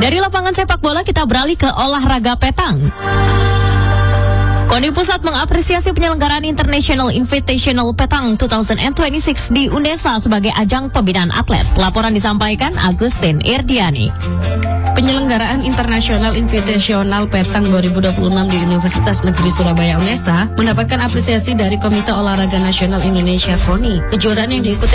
Dari lapangan sepak bola kita beralih ke olahraga petang. KONI Pusat mengapresiasi penyelenggaraan International Invitational Petang 2026 di UNESA sebagai ajang pembinaan atlet. Laporan disampaikan Agustin Irdiani. Penyelenggaraan International Invitational Petang 2026 di Universitas Negeri Surabaya UNESA mendapatkan apresiasi dari Komite Olahraga Nasional Indonesia KONI. Kejuaraan yang diikuti